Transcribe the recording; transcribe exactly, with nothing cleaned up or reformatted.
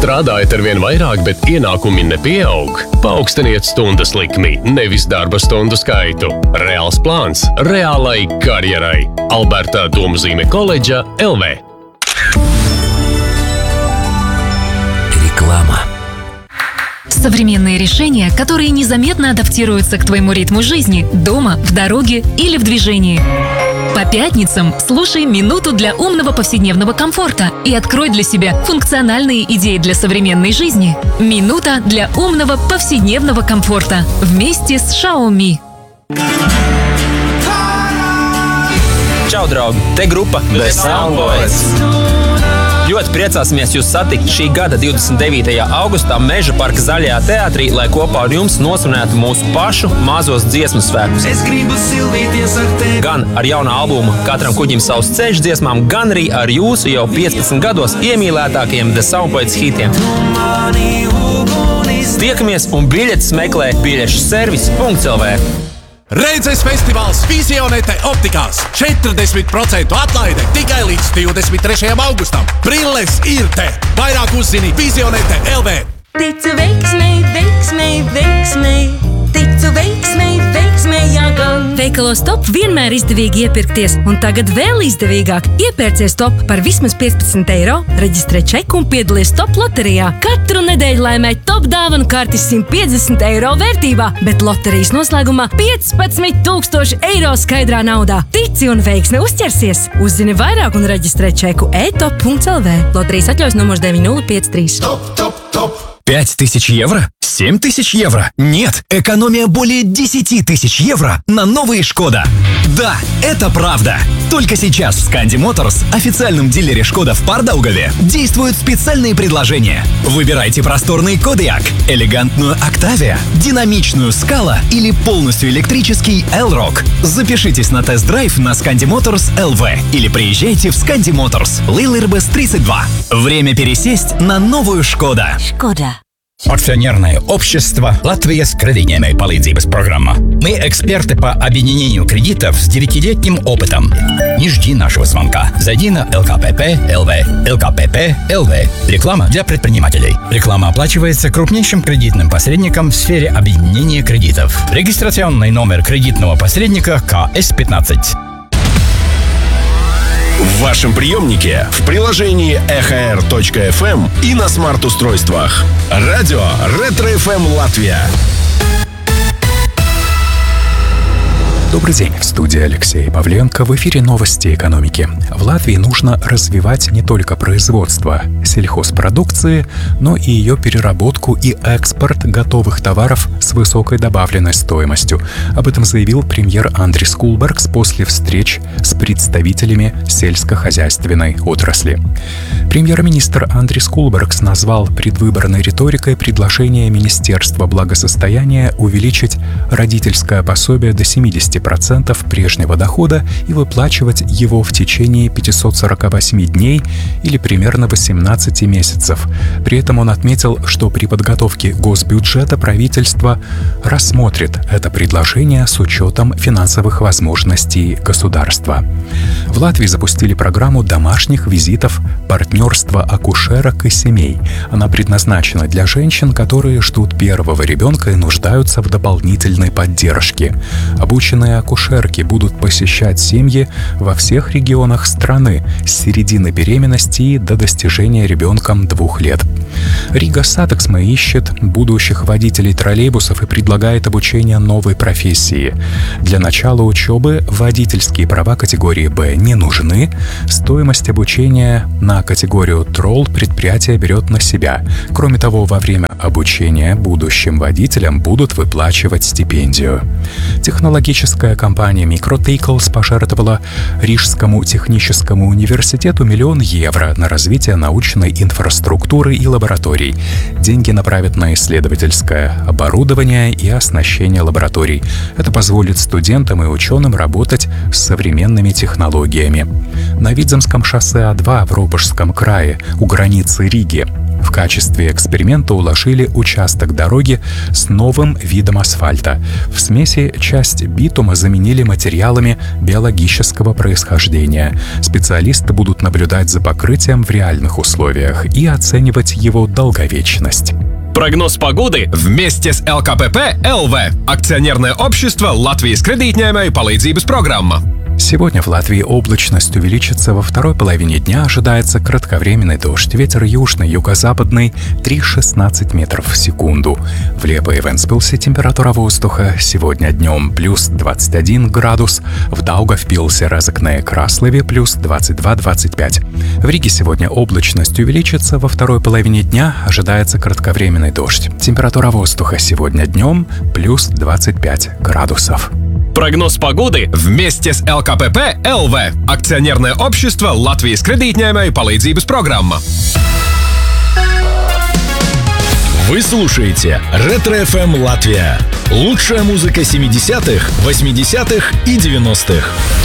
Strādājat ar vien vairāk, bet ienākumi nepieaug? Paaugstiniet stundas likmi, nevis darba stundu skaitu. Reāls plāns reālai karjerai. Alberta Domzīme koledža L V. Реклама. Современные решения, которые незаметно адаптируются к твоему ритму жизни, дома, в дороге или в движении. По пятницам слушай «Минуту для умного повседневного комфорта» и открой для себя функциональные идеи для современной жизни. «Минута для умного повседневного комфорта» вместе с Xiaomi. Čau, draugi! Te grupa The Soundboys. Ļoti priecāsimies jūs satikt šī gada divdesmit devītajā augustā Meža parka Zaļajā teātrī, lai kopā ar jums nosvinētu mūsu pašu mazos dziesmu svētkus. Gan ar jaunā albuma Katram kuģim savs ceļš dziesmām, gan arī ar jūsu jau piecpadsmit gados iemīlētākajiem The Soundboys hitiem. Tiekamies un biļetes meklē biļešu servis punkts L V. Redzes festivāls Visionete optikās. četrdesmit procentu atlaide tikai līdz divdesmit trešajam augustam. Brilles ir te. Vairāk uzzini Visionete L V. Ticu veiksmei, veiksmei, veiksmei. Ticu veiksmei, veiksmei, jā gan. Veikalos Top vienmēr izdevīgi iepirkties, un tagad vēl izdevīgāk iepērcies Top par vismaz piecpadsmit eiro, reģistrē čeku un piedalies Top loterijā. Katru nedēļu laimē Top dāvanu karti simt piecdesmit eiro vērtībā, bet loterijas noslēgumā piecpadsmit tūkstoši eiro skaidrā naudā. Tici un veiksme uzķersies! Uzzini vairāk un reģistrē čeku e top punkts L V. Loterijas atļaujas numurs deviņi nulle pieci trīs. Top, top, top. Пять тысяч евро? Семь тысяч евро? Нет, экономия более десяти тысяч евро на новые «Шкода». Да, это правда. Только сейчас в Сканди Моторс, официальном дилере «Шкода» в Пардаугаве, действуют специальные предложения. Выбирайте просторный Кодиак, элегантную Октавия, динамичную Скала или полностью электрический L-Rock. Запишитесь на тест-драйв на Сканди Моторс Л В или приезжайте в Сканди Моторс, Лейлербес тридцать два. Время пересесть на новую «Шкода». Škoda. Акционерное общество «Латвijas кредитной palīdzības программа». Мы эксперты по объединению кредитов с девятилетним опытом. Не жди нашего звонка. Зайди на эл ка пэ пэ Л В. эл ка пэ пэ Л В. Реклама для предпринимателей. Реклама оплачивается крупнейшим кредитным посредником в сфере объединения кредитов. Регистрационный номер кредитного посредника К С пятнадцать. В вашем приемнике, в приложении эхо эр точка эф эм и на смарт-устройствах. Радио Ретро эф эм Латвия. Добрый день, в студии Алексей Павленко. В эфире новости экономики. В Латвии нужно развивать не только производство сельхозпродукции, но и ее переработку и экспорт готовых товаров с высокой добавленной стоимостью. Об этом заявил премьер Андрис Кулбергс после встреч с представителями сельскохозяйственной отрасли. Премьер-министр Андрис Кулбергс назвал предвыборной риторикой предложение Министерства благосостояния увеличить родительское пособие до семидесяти процентов прежнего дохода и выплачивать его в течение пятисот сорока восьми дней или примерно восемнадцати месяцев. При этом он отметил, что при подготовке госбюджета правительство рассмотрит это предложение с учетом финансовых возможностей государства. В Латвии запустили программу домашних визитов партнерства акушерок и семей. Она предназначена для женщин, которые ждут первого ребенка и нуждаются в дополнительной поддержке. Обученные акушерки будут посещать семьи во всех регионах страны с середины беременности до достижения ребенком двух лет. Рига Сатексме ищет будущих водителей троллейбусов и предлагает обучение новой профессии. Для начала учебы водительские права категории Б не нужны. Стоимость обучения на категорию тролл предприятие берет на себя. Кроме того, во время обучения будущим водителям будут выплачивать стипендию. Технологическая компания Microtackles пожертвовала Рижскому техническому университету миллион евро на развитие научной инфраструктуры и лабораторий. Деньги направят на исследовательское оборудование и оснащение лабораторий. Это позволит студентам и ученым работать с современными технологиями. На Видземском шоссе А два в Ропожском крае, у границы Риги, в в качестве эксперимента уложили участок дороги с новым видом асфальта. В смеси часть битума заменили материалами биологического происхождения. Специалисты будут наблюдать за покрытием в реальных условиях и оценивать его долговечность. Прогноз погоды Вместе с эл ка пэ пэ эл вэ. Акционерное общество Латвijas кредитņēmēju palīdzības программа. Сегодня в Латвии облачность увеличится. Во второй половине дня ожидается кратковременный дождь. Ветер южный, юго-западный три-шестнадцать метров в секунду. В Лепо и Вентспилсе температура воздуха сегодня днем плюс двадцать один градус. В Даугавпилсе, Разокне и Краслове плюс двадцать два - двадцать пять. В Риге сегодня облачность увеличится. Во второй половине дня ожидается кратковременный дождь. Температура воздуха сегодня днем плюс двадцать пять градусов. Прогноз погоды Вместе с эл ка пэ пэ эл вэ. Акционерное общество Латвijas кредитņēmēju palīdzības программа. Вы слушаете Ретро эф эм Латвия. Лучшая музыка семидесятых, восьмидесятых и девяностых.